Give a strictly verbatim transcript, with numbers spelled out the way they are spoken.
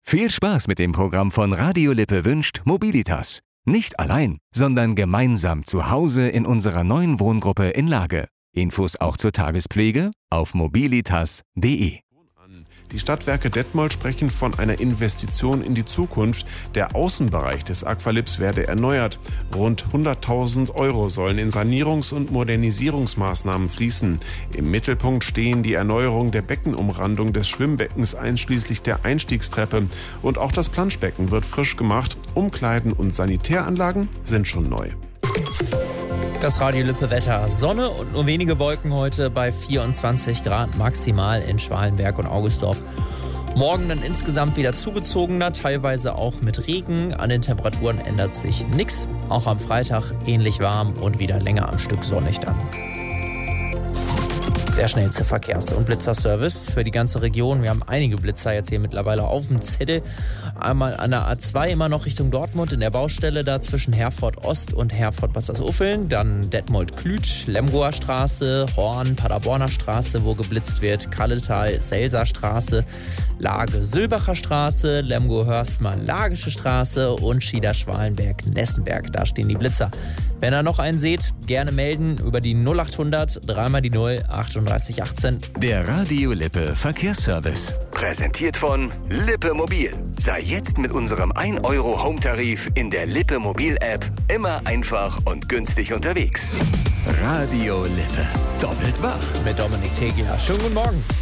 Viel Spaß mit dem Programm von Radio Lippe wünscht Mobilitas. Nicht allein, sondern gemeinsam zu Hause in unserer neuen Wohngruppe in Lage. Infos auch zur Tagespflege auf mobilitas punkt de. Die Stadtwerke Detmold sprechen von einer Investition in die Zukunft. Der Außenbereich des Aqualips werde erneuert. Rund hunderttausend Euro sollen in Sanierungs- und Modernisierungsmaßnahmen fließen. Im Mittelpunkt stehen die Erneuerung der Beckenumrandung des Schwimmbeckens einschließlich der Einstiegstreppe. Und auch das Planschbecken wird frisch gemacht. Umkleiden und Sanitäranlagen sind schon neu. Das Radio Lippe Wetter. Sonne und nur wenige Wolken heute bei vierundzwanzig Grad maximal in Schwalenberg und Augustdorf. Morgen dann insgesamt wieder zugezogener, teilweise auch mit Regen. An den Temperaturen ändert sich nichts. Auch am Freitag ähnlich warm und wieder länger am Stück sonnig dann. Der schnellste Verkehrs- und Blitzerservice für die ganze Region. Wir haben einige Blitzer jetzt hier mittlerweile auf dem Zettel. Einmal an der A zwei immer noch Richtung Dortmund in der Baustelle, da zwischen Herford Ost und Herford Bad Salzuflen. Dann Detmold-Klüt, Lemgoer Straße, Horn, Paderborner Straße, wo geblitzt wird, Kalletal, Selser Straße, Lage Sülbacher Straße, Lemgo-Hörstmann, Lagische Straße und Schieder-Schwalenberg-Nessenberg. Da stehen die Blitzer. Wenn ihr noch einen seht, gerne melden über die null achthundert, dreimal die null, achtunddreißig achtzehn. Der Radio Lippe Verkehrsservice. Präsentiert von Lippe Mobil. Sei jetzt mit unserem ein Euro Home-Tarif in der Lippe Mobil-App immer einfach und günstig unterwegs. Radio Lippe. Doppelt wach. Mit Dominik Tegler. Schönen guten Morgen.